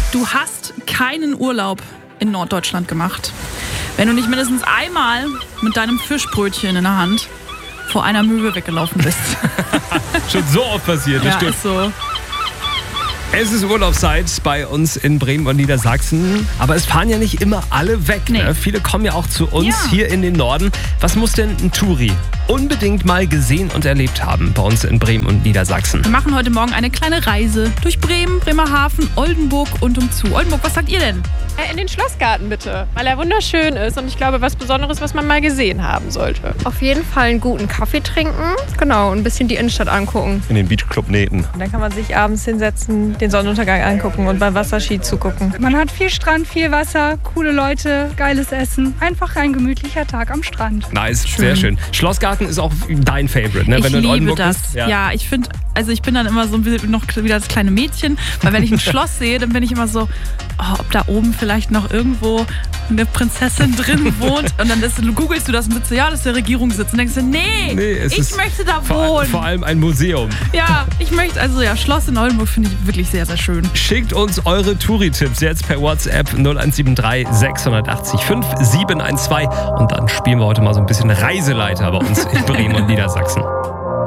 Du hast keinen Urlaub in Norddeutschland gemacht, wenn du nicht mindestens einmal mit deinem Fischbrötchen in der Hand vor einer Möwe weggelaufen bist. Schon so oft passiert, das stimmt. Ist so. Es ist Urlaubszeit bei uns in Bremen und Niedersachsen. Aber es fahren ja nicht immer alle weg. Nee. Ne? Viele kommen ja auch zu uns Ja. hier in den Norden. Was muss denn ein Touri unbedingt mal gesehen und erlebt haben bei uns in Bremen und Niedersachsen? Wir machen heute Morgen eine kleine Reise durch Bremen, Bremerhaven, Oldenburg und umzu. Oldenburg, was sagt ihr denn? In den Schlossgarten bitte, weil er wunderschön ist und ich glaube, was Besonderes, was man mal gesehen haben sollte. Auf jeden Fall einen guten Kaffee trinken, genau, und ein bisschen die Innenstadt angucken. In den Beachclub Nähten. Und dann kann man sich abends hinsetzen, den Sonnenuntergang angucken und beim Wasserski zugucken. Man hat viel Strand, viel Wasser, coole Leute, geiles Essen. Einfach ein gemütlicher Tag am Strand. Nice, sehr schön. Schlossgarten ist auch dein Favorite, ne? Ich Wenn du in liebe Oldenburg das. bist. Ja, ich finde, also ich bin dann immer so noch wieder das kleine Mädchen, weil wenn ich ein Schloss sehe, dann bin ich immer so, ob da oben vielleicht noch irgendwo eine Prinzessin drin wohnt und dann googelst du das und sitzt so, ja, das ist der Regierungssitz und denkst du, nee ich möchte da wohnen. Vor allem ein Museum. Ja, ich möchte, also ja, Schloss in Oldenburg finde ich wirklich sehr, sehr schön. Schickt uns eure Touri-Tipps jetzt per WhatsApp 0173 680 5712 und dann spielen wir heute mal so ein bisschen Reiseleiter bei uns in Bremen und Niedersachsen.